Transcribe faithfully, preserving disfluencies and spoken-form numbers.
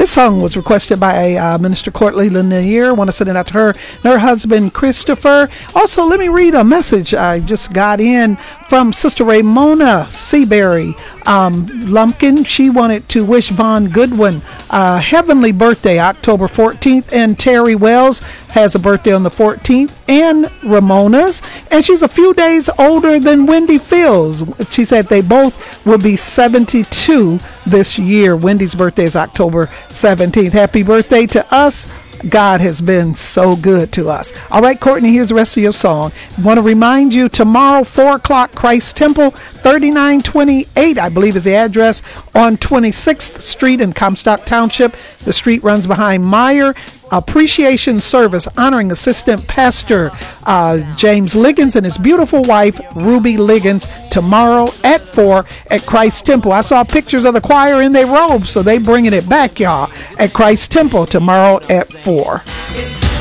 This song was requested by uh, Minister Courtly Lanier. I want to send it out to her and her husband, Christopher. Also, let me read a message I just got in from Sister Ramona Seabury um, Lumpkin. She wanted to wish Vaughn Goodwin a heavenly birthday, October fourteenth, and Terry Wells has a birthday on the fourteenth, and Ramona's, and she's a few days older than Wendy Fields. She said they both will be seventy-two this year. Wendy's birthday is October seventeenth. Happy birthday to us. God has been so good to us. All right, Courtney, here's the rest of your song. I want to remind you, tomorrow, four o'clock, Christ Temple, thirty-nine twenty-eight, I believe is the address, on twenty-sixth Street in Comstock Township. The street runs behind Meyer. Appreciation service honoring Assistant Pastor uh, James Liggins and his beautiful wife, Ruby Liggins, tomorrow at four at Christ Temple. I saw pictures of the choir in their robes, so they bringing it back, y'all, at Christ Temple tomorrow at four.